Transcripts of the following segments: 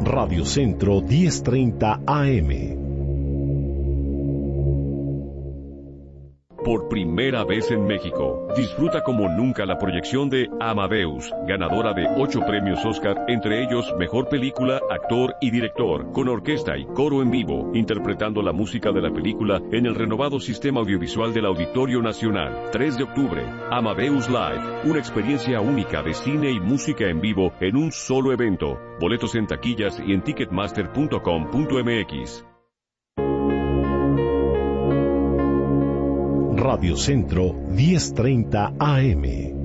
Radio Centro 1030 AM. Por primera vez en México, disfruta como nunca la proyección de Amadeus, ganadora de 8 premios Oscar, entre ellos Mejor Película, Actor y Director, con orquesta y coro en vivo, interpretando la música de la película en el renovado sistema audiovisual del Auditorio Nacional. 3 de octubre, Amadeus Live, una experiencia única de cine y música en vivo en un solo evento. Boletos en taquillas y en ticketmaster.com.mx. Radio Centro 1030 AM.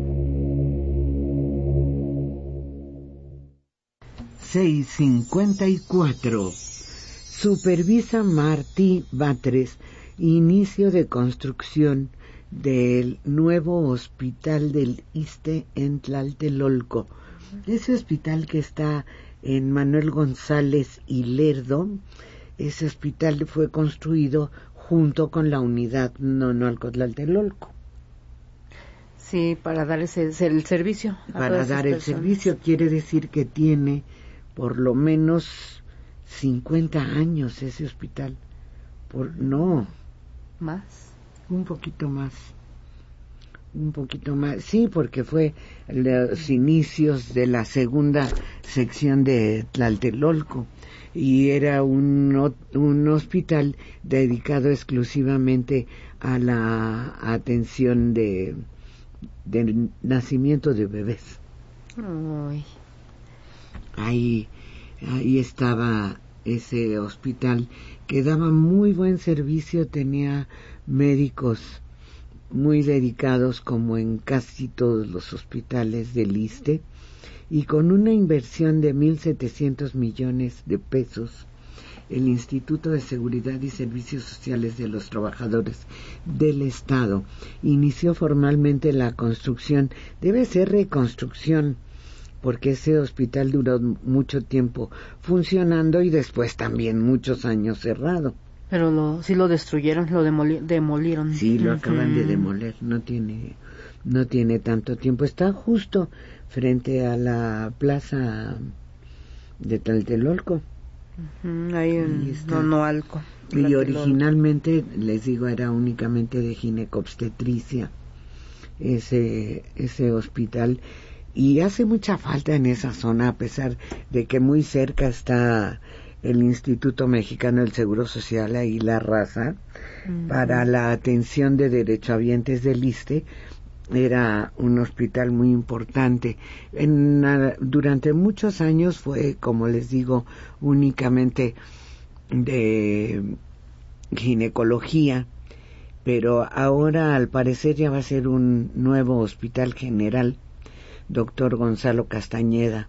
6:54. Supervisa Martí Batres inicio de construcción del nuevo hospital del ISSSTE en Tlatelolco. Ese hospital que está en Manuel González y Lerdo, ese hospital fue construido junto con la unidad Nonalco-Tlatelolco. Sí, para dar el servicio. Para dar el servicio quiere decir que tiene por lo menos 50 años ese hospital. No. ¿Más? Un poquito más. Sí, porque fue los inicios de la segunda sección de Tlatelolco. Y era un hospital dedicado exclusivamente a la atención del nacimiento de bebés. Ay. Ahí estaba ese hospital que daba muy buen servicio, tenía médicos muy dedicados como en casi todos los hospitales del ISSSTE, y con una inversión de 1.700 millones de pesos, el Instituto de Seguridad y Servicios Sociales de los Trabajadores del Estado inició formalmente la construcción. Debe ser reconstrucción, porque ese hospital duró mucho tiempo funcionando y después también muchos años cerrado. Pero sí lo destruyeron, lo demolieron. Sí, lo acaban de demoler, no tiene tanto tiempo. Está justo frente a la plaza de Tlatelolco. Ahí en Nonoalco. Y originalmente, les digo, era únicamente de ginecobstetricia ese hospital, y hace mucha falta en esa zona, a pesar de que muy cerca está el Instituto Mexicano del Seguro Social, ahí La Raza, para la atención de derechohabientes del ISSSTE. Era un hospital muy importante. Durante muchos años fue, como les digo, únicamente de ginecología, pero ahora al parecer ya va a ser un nuevo hospital general, doctor Gonzalo Castañeda,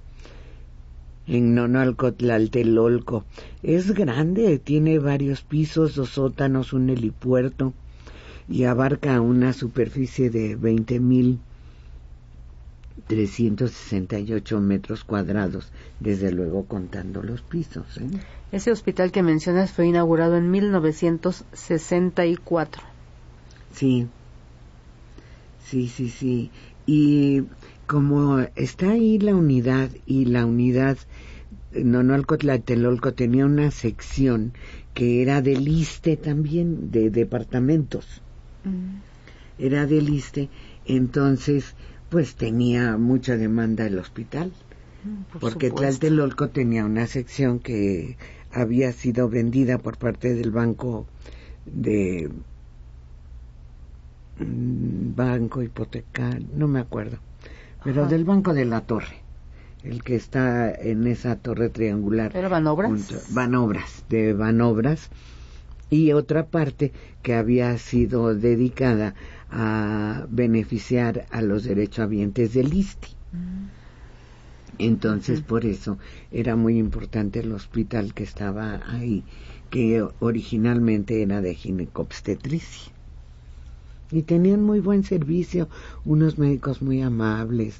en Nonalco, Tlatelolco. Es grande, tiene varios pisos, 2 sótanos, un helipuerto, y abarca una superficie de 20.368 metros cuadrados, desde luego contando los pisos. Ese hospital que mencionas fue inaugurado en 1964. Sí. Y como está ahí la unidad, y la unidad Nonalco Tlatelolco tenía una sección que era del ISSSTE también, de departamentos. Era del ISSSTE, entonces pues tenía mucha demanda el hospital, porque Tlatelolco tenía una sección que había sido vendida por parte del banco hipotecario, no me acuerdo, pero del Banco de la Torre, el que está en esa torre triangular. ¿Era Banobras? Banobras, y otra parte que había sido dedicada a beneficiar a los derechohabientes del ISSSTE. Entonces, por eso era muy importante el hospital que estaba ahí, que originalmente era de ginecobstetricia. Y tenían muy buen servicio, unos médicos muy amables.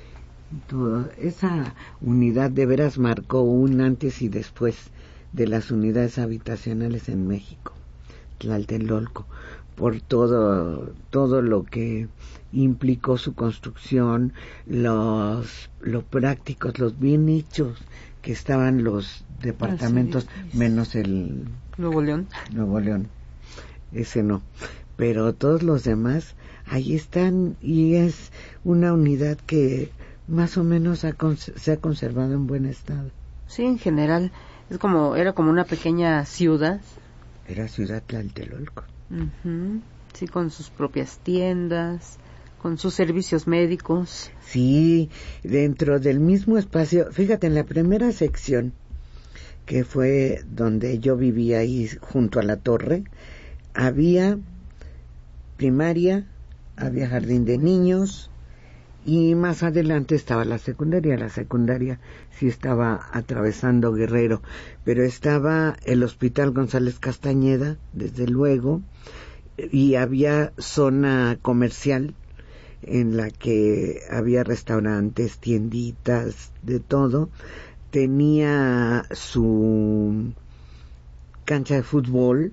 Esa unidad de veras marcó un antes y después de las unidades habitacionales en México, Tlatelolco, por todo lo que implicó su construcción, lo prácticos, los bien hechos que estaban los departamentos, menos el Nuevo León. Nuevo León, ese no, pero todos los demás ahí están, y es una unidad que más o menos se ha conservado en buen estado. Sí, en general era como una pequeña ciudad. Era Ciudad Tlatelolco. Uh-huh. Sí, con sus propias tiendas, con sus servicios médicos. Sí, dentro del mismo espacio, fíjate, en la primera sección, que fue donde yo vivía ahí junto a la torre, había primaria, había jardín de niños, y más adelante estaba la secundaria. La secundaria sí estaba atravesando Guerrero, pero estaba el Hospital González Castañeda, desde luego, y había zona comercial en la que había restaurantes, tienditas, de todo. Tenía su cancha de fútbol,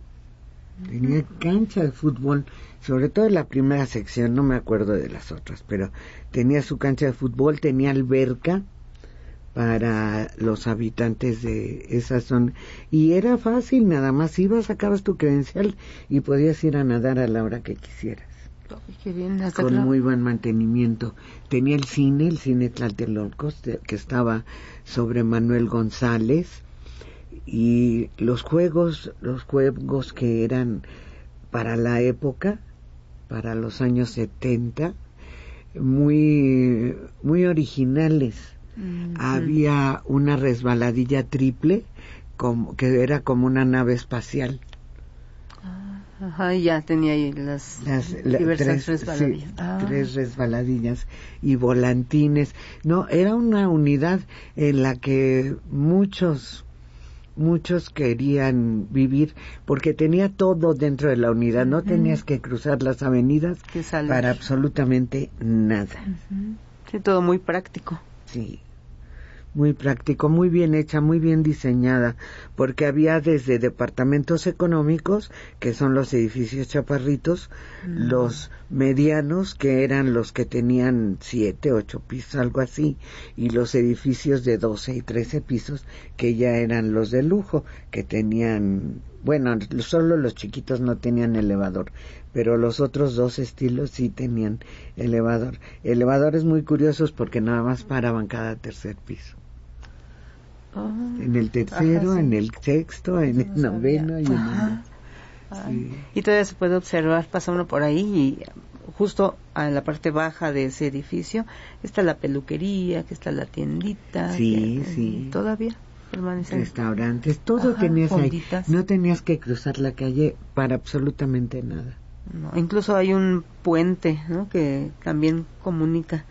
sobre todo en la primera sección, no me acuerdo de las otras, pero tenía su cancha de fútbol, tenía alberca para los habitantes de esa zona, y era fácil, nada más ibas, sacabas tu credencial y podías ir a nadar a la hora que quisieras. Qué bien, con muy buen mantenimiento. Tenía el cine Tlatelolco, que estaba sobre Manuel González, y los juegos que eran para la época, para los años 70, muy muy originales. Uh-huh. Había una resbaladilla triple, que era como una nave espacial. Ajá, y ya tenía ahí las diversas resbaladillas. Sí, 3 resbaladillas y volantines. No, era una unidad en la que muchos querían vivir, porque tenía todo dentro de la unidad. No tenías que cruzar las avenidas para absolutamente nada. Uh-huh. Sí, todo muy práctico. Sí, muy práctico, muy bien hecha, muy bien diseñada, porque había desde departamentos económicos, que son los edificios chaparritos, los medianos, que eran los que tenían 7, 8 pisos, algo así, y los edificios de 12 y 13 pisos, que ya eran los de lujo, que tenían, bueno, solo los chiquitos no tenían elevador, pero los otros 2 estilos sí tenían elevador. Elevadores muy curiosos porque nada más paraban cada tercer piso. En el tercero, sí. En el sexto, en el noveno y en el... Sí. Y todavía se puede observar, pasa uno por ahí y justo en la parte baja de ese edificio está la peluquería, que está la tiendita. Sí, sí. Todavía permanecen. Restaurantes, todo tenías fonditas. Ahí. No tenías que cruzar la calle para absolutamente nada. No, incluso hay un puente, ¿no?, que también comunica.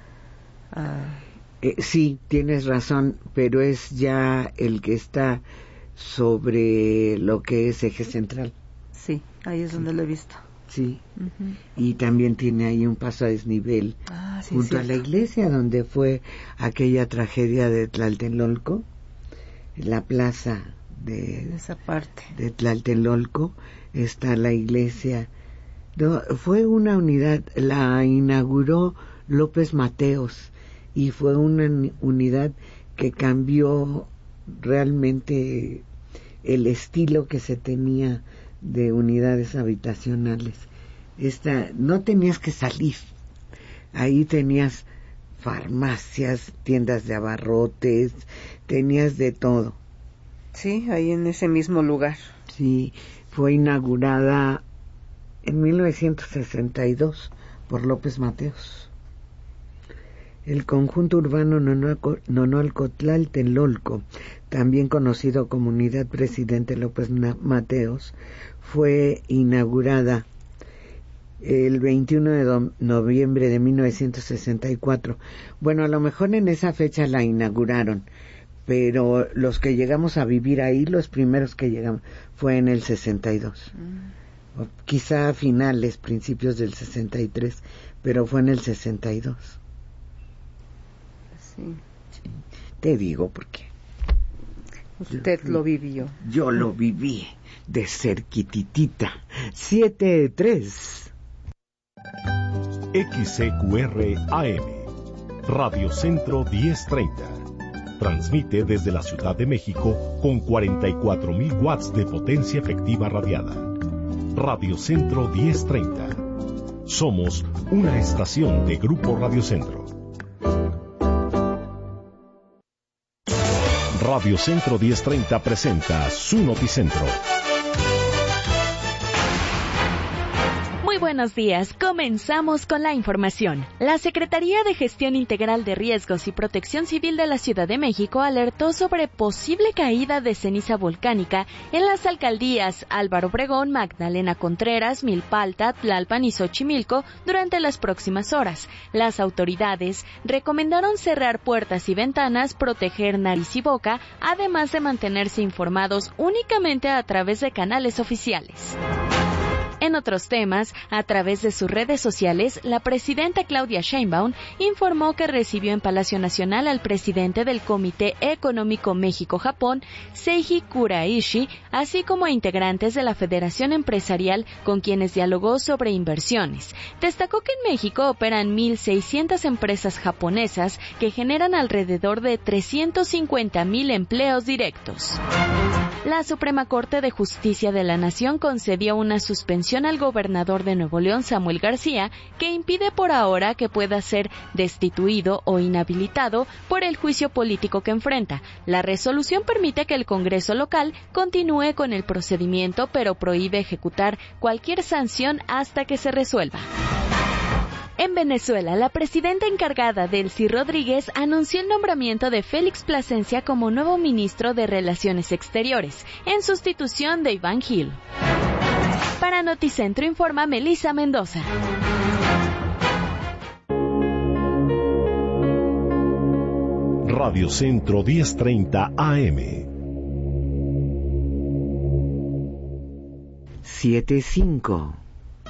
Sí, tienes razón, pero es ya el que está sobre lo que es Eje Central. Sí, ahí es donde lo he visto. Sí, uh-huh. Y también tiene ahí un paso a desnivel junto a la iglesia donde fue aquella tragedia de Tlatelolco, la plaza de esa parte de Tlatelolco está la iglesia. No, fue una unidad, la inauguró López Mateos, y fue una unidad que cambió realmente el estilo que se tenía de unidades habitacionales. No tenías que salir, ahí tenías farmacias, tiendas de abarrotes, tenías de todo. Sí, ahí en ese mismo lugar. Sí, fue inaugurada en 1962 por López Mateos. El conjunto urbano Nonolco-Tlatelolco, también conocido como Unidad Presidente López Mateos, fue inaugurada el 21 de noviembre de 1964. Bueno, a lo mejor en esa fecha la inauguraron, pero los que llegamos a vivir ahí, los primeros que llegamos, fue en el 62. O quizá a finales, principios del 63, pero fue en el 62. Sí. Te digo porque usted lo vivió. Yo lo viví de cerquititita. 7:3. XCQR AM Radio Centro 1030. Transmite desde la Ciudad de México con 44,000 watts de potencia efectiva radiada. Radio Centro 1030. Somos una estación de Grupo Radio Centro. Radio Centro 1030 presenta su Noticentro. Buenos días, comenzamos con la información. La Secretaría de Gestión Integral de Riesgos y Protección Civil de la Ciudad de México alertó sobre posible caída de ceniza volcánica en las alcaldías Álvaro Obregón, Magdalena Contreras, Milpalta, Tlalpan y Xochimilco durante las próximas horas. Las autoridades recomendaron cerrar puertas y ventanas, proteger nariz y boca, además de mantenerse informados únicamente a través de canales oficiales. En otros temas, a través de sus redes sociales, la presidenta Claudia Sheinbaum informó que recibió en Palacio Nacional al presidente del Comité Económico México-Japón, Seiji Kuraishi, así como a integrantes de la Federación Empresarial con quienes dialogó sobre inversiones. Destacó que en México operan 1,600 empresas japonesas que generan alrededor de 350,000 empleos directos. La Suprema Corte de Justicia de la Nación concedió una suspensión al gobernador de Nuevo León, Samuel García, que impide por ahora que pueda ser destituido o inhabilitado por el juicio político que enfrenta. La resolución permite que el Congreso local continúe con el procedimiento, pero prohíbe ejecutar cualquier sanción hasta que se resuelva. En Venezuela, la presidenta encargada, Delcy Rodríguez, anunció el nombramiento de Félix Plasencia como nuevo ministro de Relaciones Exteriores, en sustitución de Iván Gil. Para Noticentro informa Melissa Mendoza. Radio Centro 1030 AM. 7:05.